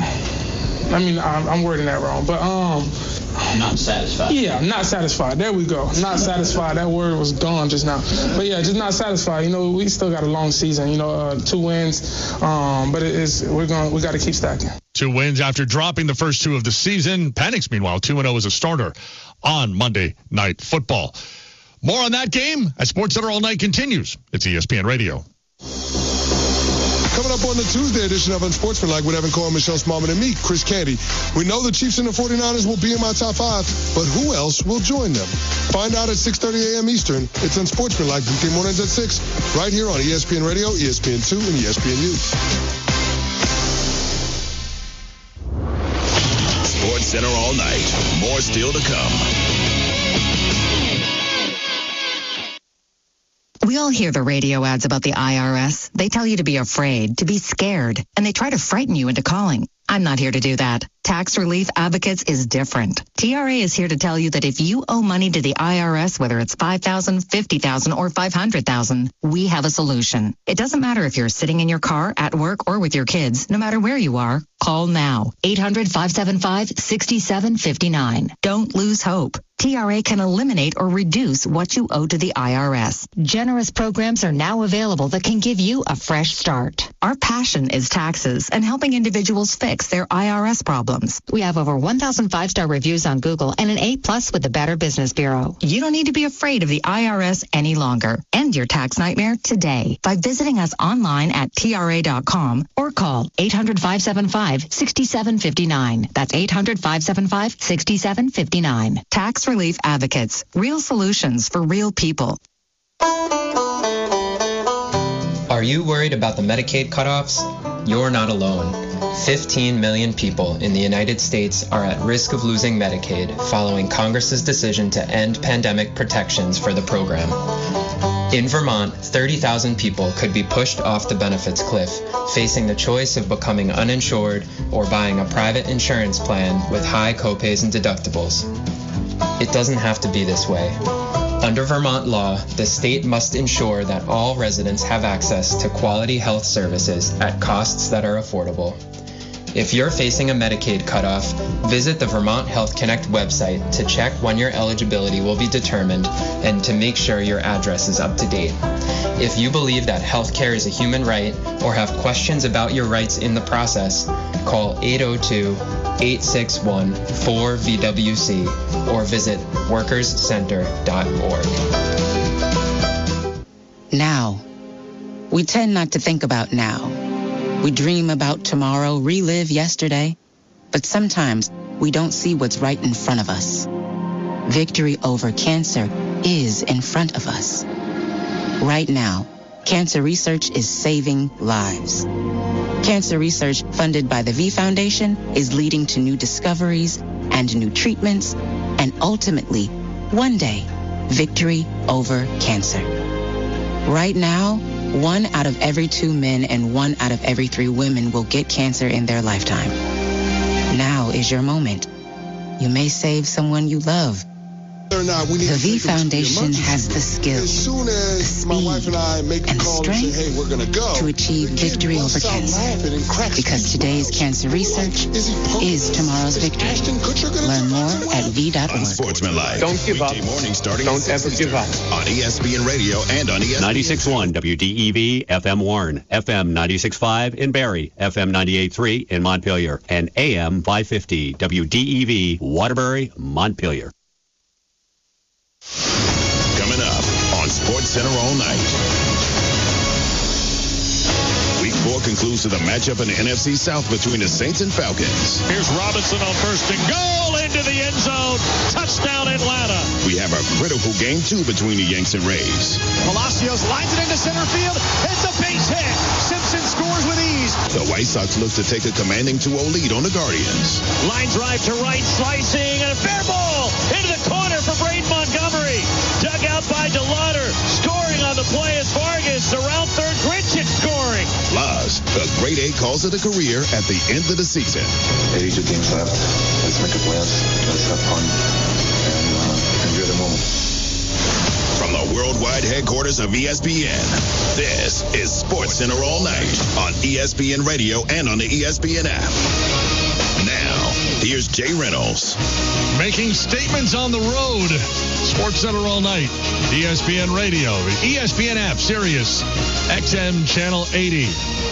I mean, I'm, I'm wording that wrong. But, um, not satisfied. Yeah, not satisfied. There we go. Not satisfied. That word was gone just now. But yeah, just not satisfied. You know, we still got a long season. You know, uh, two wins. Um, but it is we're going. We got to keep stacking. Two wins after dropping the first two of the season. Penix, meanwhile, two and oh as a starter on Monday Night Football. More on that game as Sports Center All Night continues. It's E S P N Radio. Coming up on the Tuesday edition of Unsportsmanlike with Evan Cohen, Michelle Smallman, and me, Chris Candy. We know the Chiefs and the forty-niners will be in my top five, but who else will join them? Find out at six thirty a.m. Eastern. It's Unsportsmanlike weekday mornings at six, right here on E S P N Radio, E S P N two, and E S P N U. Sports Center all night. More still to come. We all hear the radio ads about the I R S. They tell you to be afraid, to be scared, and they try to frighten you into calling. I'm not here to do that. Tax Relief Advocates is different. T R A is here to tell you that if you owe money to the I R S, whether it's five thousand dollars, fifty thousand dollars, or five hundred thousand dollars, we have a solution. It doesn't matter if you're sitting in your car, at work, or with your kids. No matter where you are, call now. eight hundred, five seven five, six seven five nine. Don't lose hope. T R A can eliminate or reduce what you owe to the I R S. Generous programs are now available that can give you a fresh start. Our passion is taxes and helping individuals fix their I R S problems. problems. We have over one thousand five-star reviews on Google and an A plus with the Better Business Bureau. You don't need to be afraid of the I R S any longer. End your tax nightmare today by visiting us online at T R A dot com or call eight hundred, five seven five, six seven five nine. That's eight hundred, five seven five, six seven five nine. Tax Relief Advocates. Real solutions for real people. Are you worried about the Medicaid cutoffs? You're not alone. fifteen million people in the United States are at risk of losing Medicaid following Congress's decision to end pandemic protections for the program. In Vermont, thirty thousand people could be pushed off the benefits cliff, facing the choice of becoming uninsured or buying a private insurance plan with high copays and deductibles. It doesn't have to be this way. Under Vermont law, the state must ensure that all residents have access to quality health services at costs that are affordable. If you're facing a Medicaid cutoff, visit the Vermont Health Connect website to check when your eligibility will be determined and to make sure your address is up to date. If you believe that health care is a human right or have questions about your rights in the process, call eight oh two, eight six one, four V W C or visit workers center dot org. Now. We tend not to think about now. We dream about tomorrow, relive yesterday, but sometimes we don't see what's right in front of us. Victory over cancer is in front of us. Right now, cancer research is saving lives. Cancer research funded by the V Foundation is leading to new discoveries and new treatments, and ultimately, one day, victory over cancer. Right now, one out of every two men and one out of every three women will get cancer in their lifetime. Now is your moment. You may save someone you love. Not, the V Foundation has the skills, as soon as the speed, my wife and, I make the and the call strength and say, hey, we're gonna go, to achieve victory over cancer. Because today's cancer research is tomorrow's victory. Learn more at V dot org. Unsportsmanlike. Don't give up. Morning starting Don't ever give up. On E S P N Radio and on E S P N. ninety-six point one W D E V, F M Warren, F M ninety-six point five in Barrie, F M ninety-eight point three in Montpelier, and A M five fifty W D E V, Waterbury, Montpelier. Coming up on Sports Center all night. Week four concludes with a matchup in the N F C South between the Saints and Falcons. Here's Robinson on first and goal into the end zone. Touchdown Atlanta. We have a critical game two between the Yanks and Rays. Palacios lines it into center field. It's a base hit. Simpson scores with ease. The White Sox look to take a commanding two oh lead on the Guardians. Line drive to right, slicing, and a fair ball into the corner for Braden Montgomery. Dug out by DeLauder. Scoring on the play is Vargas. Around third, Grinchett scoring. Plus, the great eight calls of the career at the end of the season. eighty-two games left. Let's make a blast. Let's have fun and uh, enjoy the moment. From the worldwide headquarters of E S P N, this is Sports Center all night on E S P N Radio and on the E S P N app. Now, here's Jay Reynolds. Making statements on the road. Sports Center all night. E S P N Radio, the E S P N app, Sirius X M Channel eighty.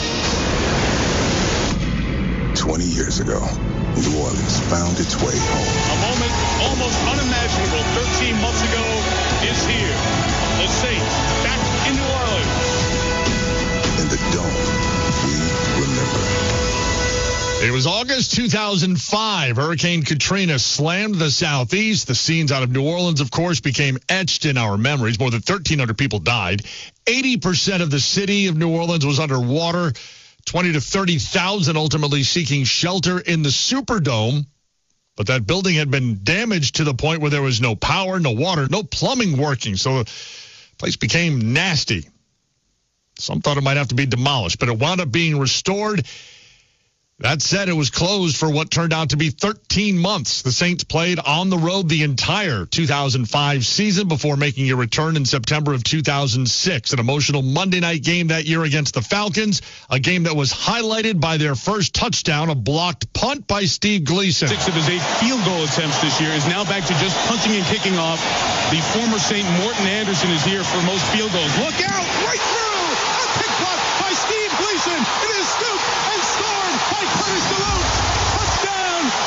twenty years ago, New Orleans found its way home. A moment almost unimaginable thirteen months ago is here. The Saints back in New Orleans. In the dome, we remember. It was August two thousand five. Hurricane Katrina slammed the southeast. The scenes out of New Orleans, of course, became etched in our memories. More than thirteen hundred people died. eighty percent of the city of New Orleans was underwater. twenty to thirty thousand ultimately seeking shelter in the Superdome. But that building had been damaged to the point where there was no power, no water, no plumbing working. So the place became nasty. Some thought it might have to be demolished, but it wound up being restored. That said, it was closed for what turned out to be thirteen months. The Saints played on the road the entire two thousand five season before making a return in September of two thousand six. An emotional Monday night game that year against the Falcons, a game that was highlighted by their first touchdown, a blocked punt by Steve Gleason. Six of his eight field goal attempts this year is now back to just punting and kicking off. The former Saint Morton Anderson is here for most field goals. Look out! Right through! A pick block by Steve Gleason. It is scooped and scored by Curtis DeLoach. Touchdown,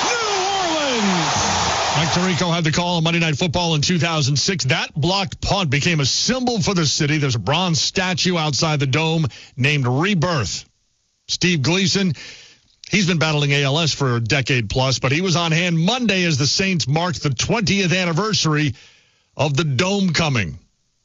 Tirico had the call on Monday Night Football in two thousand six. That blocked punt became a symbol for the city. There's a bronze statue outside the dome named Rebirth. Steve Gleason, he's been battling A L S for a decade plus, but he was on hand Monday as the Saints marked the twentieth anniversary of the dome coming,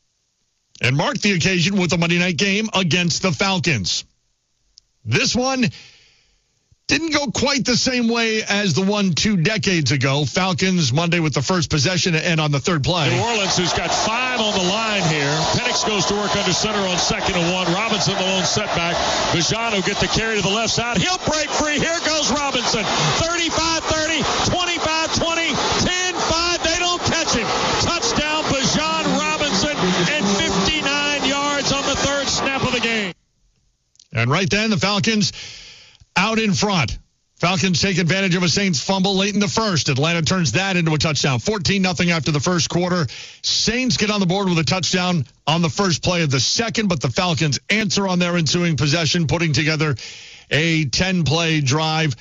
and marked the occasion with a Monday night game against the Falcons. This one didn't go quite the same way as the one two decades ago. Falcons Monday with the first possession and on the third play. New Orleans, who's got five on the line here. Penix goes to work under center on second and one. Robinson, the lone setback. Bijano get the carry to the left side. He'll break free. Here goes Robinson. thirty-five thirty, twenty-five twenty, ten five. They don't catch him. Touchdown, Bijan Robinson, and fifty-nine yards on the third snap of the game. And right then, the Falcons out in front. Falcons take advantage of a Saints fumble late in the first. Atlanta turns that into a touchdown. fourteen nothing after the first quarter. Saints get on the board with a touchdown on the first play of the second, but the Falcons answer on their ensuing possession, putting together a ten-play drive.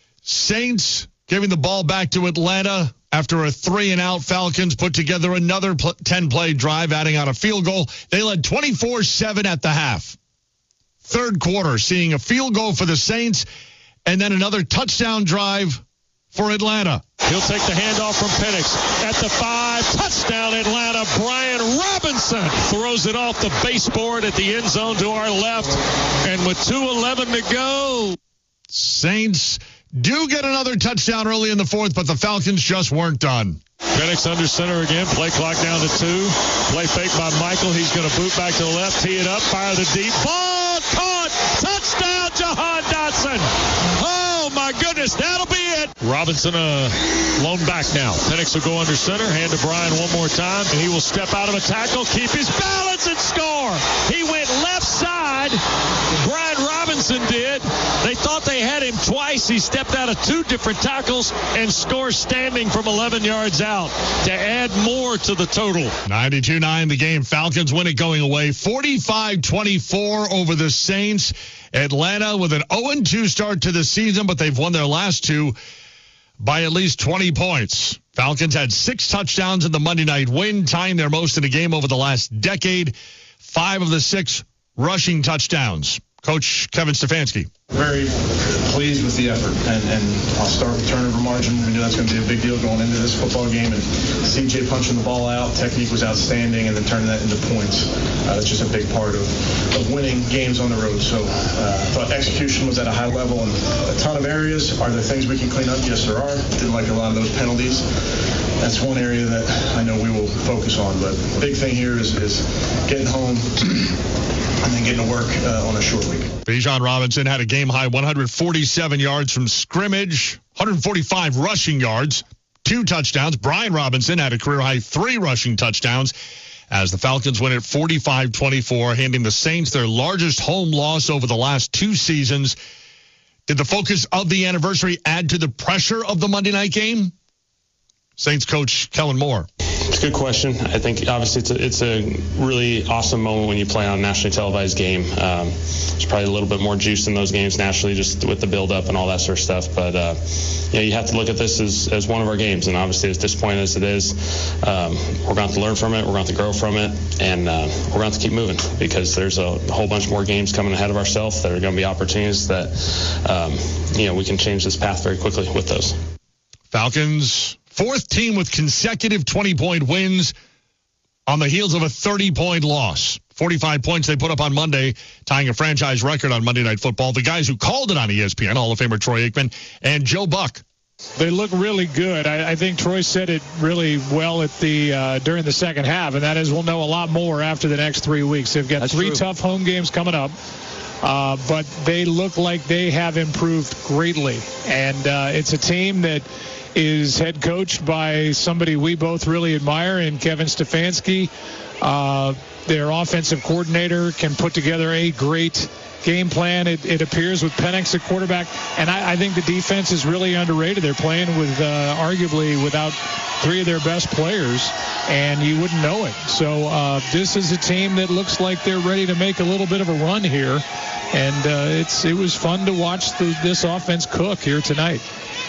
Saints giving the ball back to Atlanta after a three-and-out. Falcons put together another ten-play drive, adding on a field goal. They led twenty-four seven at the half. Third quarter, seeing a field goal for the Saints, and then another touchdown drive for Atlanta. He'll take the handoff from Penix at the five. Touchdown, Atlanta. Brian Robinson throws it off the baseboard at the end zone to our left, and with two eleven to go. Saints do get another touchdown early in the fourth, but the Falcons just weren't done. Penix under center again. Play clock down to two. Play fake by Michael. He's going to boot back to the left, tee it up, fire the deep ball. Caught. Touchdown, Jahan Dotson. Oh, my goodness. That'll be it. Robinson, uh, lone back now. Penix will go under center. Hand to Brian one more time, and he will step out of a tackle, keep his balance, and score. He went left side. Brian Robinson did. They thought they had him twice. He stepped out of two different tackles and scores standing from eleven yards out to add more to the total. ninety-two nine the game. Falcons win it going away. forty-five twenty-four over the Saints. Atlanta with an oh and two start to the season, but they've won their last two by at least twenty points. Falcons had six touchdowns in the Monday night win, tying their most in a game over the last decade. Five of the six rushing touchdowns. Coach Kevin Stefanski. Very pleased with the effort, and, and I'll start with turnover margin. We knew that's going to be a big deal going into this football game, and C J punching the ball out, technique was outstanding, and then turning that into points. Uh, that's just a big part of, of winning games on the road. So uh, I thought execution was at a high level in a ton of areas. Are there things we can clean up? Yes, there are. Didn't like a lot of those penalties. That's one area that I know we will focus on, but the big thing here is, is getting home and then getting to work uh, on a short week. Bijan Robinson had a game-high one hundred forty-seven yards from scrimmage, one hundred forty-five rushing yards, two touchdowns. Brian Robinson had a career-high three rushing touchdowns as the Falcons win at forty-five twenty-four, handing the Saints their largest home loss over the last two seasons. Did the focus of the anniversary add to the pressure of the Monday night game? Saints coach Kellen Moore. It's a good question. I think obviously it's a, it's a really awesome moment when you play on a nationally televised game. Um, there's probably a little bit more juice in those games naturally, just with the build-up and all that sort of stuff. But uh, you know, you have to look at this as, as one of our games, and obviously as disappointing as it is, um, we're going to have to learn from it, we're going to have to grow from it, and uh, we're going to have to keep moving because there's a whole bunch more games coming ahead of ourselves that are going to be opportunities that um, you know we can change this path very quickly with those. Falcons, fourth team with consecutive twenty-point wins on the heels of a thirty-point loss. forty-five points they put up on Monday, tying a franchise record on Monday Night Football. The guys who called it on E S P N, Hall of Famer Troy Aikman and Joe Buck. They look really good. I, I think Troy said it really well at the uh, during the second half, and that is we'll know a lot more after the next three weeks. They've got That's three true. tough home games coming up. Uh, but they look like they have improved greatly. And uh, it's a team that is head coached by somebody we both really admire in Kevin Stefanski. Uh, their offensive coordinator can put together a great game plan, it, it appears, with Penix at quarterback. And I, I think the defense is really underrated. They're playing with uh, arguably without three of their best players, and you wouldn't know it. So uh, this is a team that looks like they're ready to make a little bit of a run here. And uh, it's it was fun to watch the, this offense cook here tonight.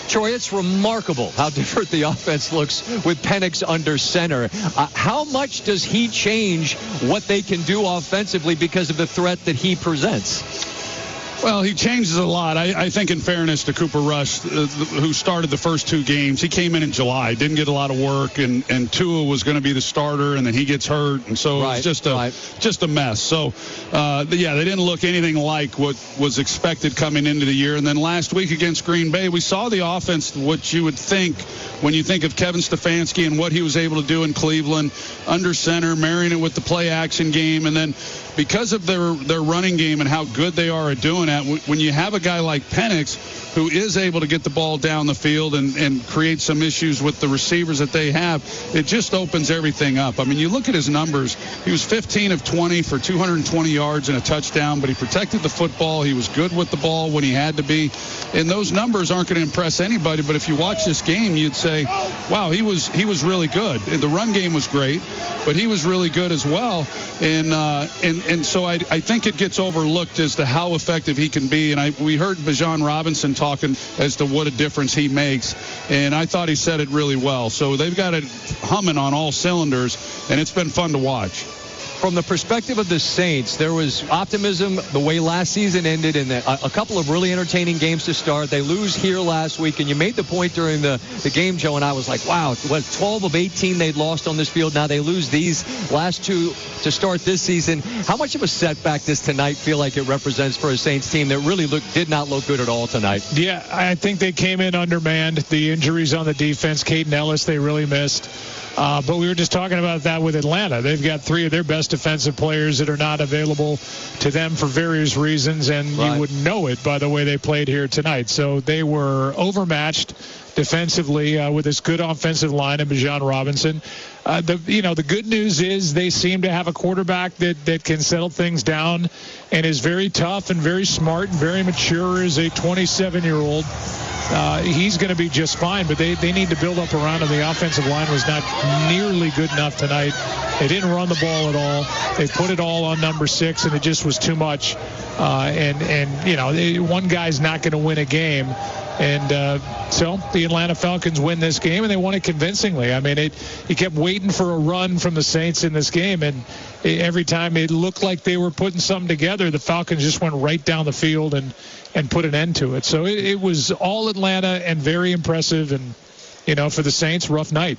Troy, it's remarkable how different the offense looks with Penix under center. Uh, how much does he change what they can do offensively because of the threat that he presents? Well, he changes a lot. I, I think in fairness to Cooper Rush, uh, who started the first two games, he came in in July, didn't get a lot of work, and, and Tua was going to be the starter, and then he gets hurt, and so right, it was just a, right. just a mess. So, uh, yeah, they didn't look anything like what was expected coming into the year. And then last week against Green Bay, we saw the offense, what you would think when you think of Kevin Stefanski and what he was able to do in Cleveland, under center, marrying it with the play-action game, and then because of their, their running game and how good they are at doing that, when you have a guy like Penix who is able to get the ball down the field and, and create some issues with the receivers that they have, it just opens everything up. I mean, you look at his numbers. He was fifteen of twenty for two hundred twenty yards and a touchdown, but he protected the football. He was good with the ball when he had to be. And those numbers aren't going to impress anybody, but if you watch this game, you'd say, wow, he was he was really good. The run game was great, but he was really good as well. And uh, and, and so I, I think it gets overlooked as to how effective he can be. And I we heard Bijan Robinson talking as to what a difference he makes, and I thought he said it really well. So they've got it humming on all cylinders, and it's been fun to watch. From the perspective of the Saints, there was optimism the way last season ended, and a, a couple of really entertaining games to start. They lose here last week, and you made the point during the, the game, Joe, and I was like, wow, what, twelve of eighteen they'd lost on this field. Now they lose these last two to start this season. How much of a setback does tonight feel like it represents for a Saints team that really look, did not look good at all tonight? Yeah, I think they came in undermanned. The injuries on the defense, Caden Ellis, they really missed. Uh, but we were just talking about that with Atlanta. They've got three of their best defensive players that are not available to them for various reasons, and right. you would know it by the way they played here tonight. So they were overmatched defensively uh, with this good offensive line of Bijan Robinson. Uh, the you know the good news is they seem to have a quarterback that, that can settle things down and is very tough and very smart and very mature as a twenty-seven-year-old. Uh, he's going to be just fine, but they, they need to build up around him. The offensive line was not nearly good enough tonight. They didn't run the ball at all. They put it all on number six, and it just was too much. Uh, and, and, you know, they, one guy's not going to win a game. And uh, so the Atlanta Falcons win this game, and they won it convincingly. I mean, it, you kept waiting for a run from the Saints in this game, and it, every time it looked like they were putting something together, the Falcons just went right down the field and, and put an end to it. So it, it was all Atlanta and very impressive, and, you know, for the Saints, rough night.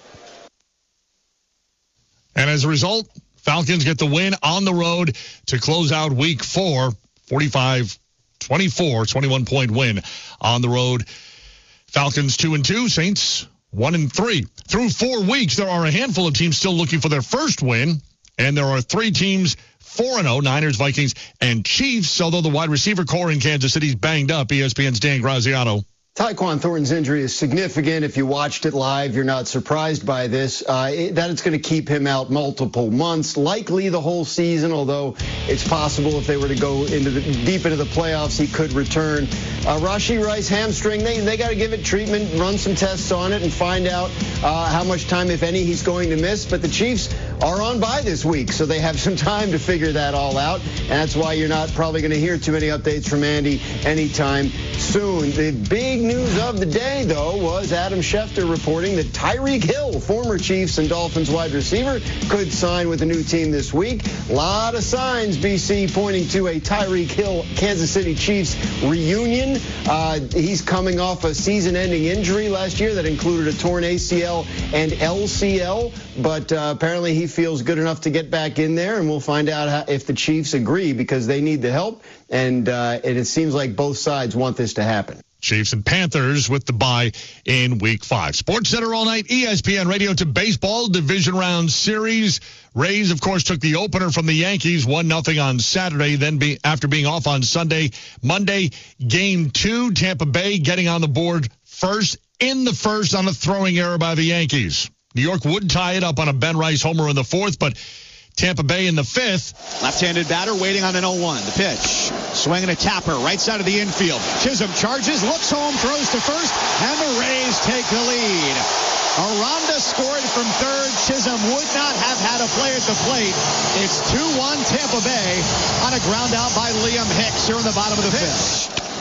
And as a result, Falcons get the win on the road to close out week four, forty-five twenty-four, twenty-one point win on the road. Falcons two and two, Saints one and three. Through four weeks, there are a handful of teams still looking for their first win, and there are three teams four and oh, Niners, Vikings, and Chiefs, although the wide receiver core in Kansas City's banged up. E S P N's Dan Graziano. Tyquan Thornton's injury is significant. If you watched it live, you're not surprised by this. Uh, it, that it's going to keep him out multiple months, likely the whole season, although it's possible if they were to go into the, deep into the playoffs, he could return. Uh, Rashee Rice hamstring, they, they got to give it treatment, run some tests on it, and find out uh, how much time, if any, he's going to miss. But the Chiefs are on bye this week, so they have some time to figure that all out. And that's why you're not probably going to hear too many updates from Andy anytime soon. The big news of the day, though, was Adam Schefter reporting that Tyreek Hill, former Chiefs and Dolphins wide receiver, could sign with a new team this week. A lot of signs, B C, pointing to a Tyreek Hill Kansas City Chiefs reunion. Uh, he's coming off a season-ending injury last year that included a torn A C L and L C L, but uh, apparently he feels good enough to get back in there, and we'll find out how, if the Chiefs agree, because they need the help, and, uh, and it seems like both sides want this to happen. Chiefs and Panthers with the bye in week five. Sports Center all night, E S P N Radio to baseball, division round series. Rays, of course, took the opener from the Yankees, one nothing on Saturday, then be, after being off on Sunday. Monday, game two, Tampa Bay getting on the board first in the first on a throwing error by the Yankees. New York would tie it up on a Ben Rice homer in the fourth, but Tampa Bay in the fifth. Left-handed batter waiting on an oh one. The pitch. Swinging a tapper right side of the infield. Chisholm charges, looks home, throws to first, and the Rays take the lead. Aranda scored from third. Chisholm would not have had a play at the plate. It's two one Tampa Bay on a ground out by Liam Hicks here in the bottom of the fifth.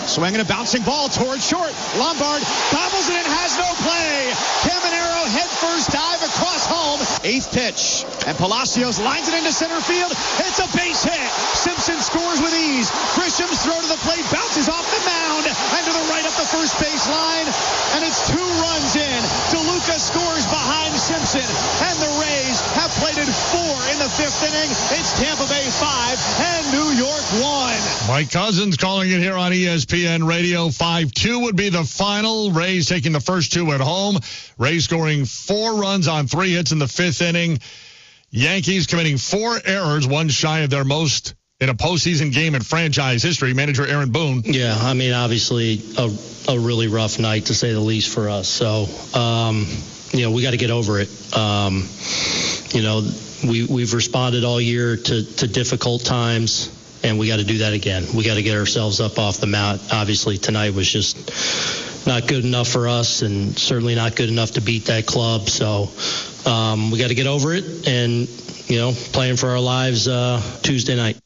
Swinging a bouncing ball towards short. Lombard gobbles it and has no play. Caminero head first dive across home. Eighth pitch. And Palacios lines it into center field. It's a base hit. Simpson scores with ease. Grisham's throw to the plate bounces off the mound and to the right up the first base line. And it's two runs in. DeLuca scores behind Simpson. And the Rays have plated four in the fifth inning. It's Tampa Bay five and New York one. Mike Cousins calling it here on E S P N Radio. five two would be the final. Rays taking the first two at home. Rays scoring four runs on three hits in the fifth inning. Yankees committing four errors, one shy of their most in a postseason game in franchise history. Manager Aaron Boone. Yeah, I mean, obviously a, a really rough night, to say the least, for us. So, um, you know, we got to get over it. Um, you know, we, we've responded all year to, to difficult times, and we got to do that again. We got to get ourselves up off the mat. Obviously, tonight was just not good enough for us, and certainly not good enough to beat that club. So um, we got to get over it and, you know, playing for our lives uh, Tuesday night.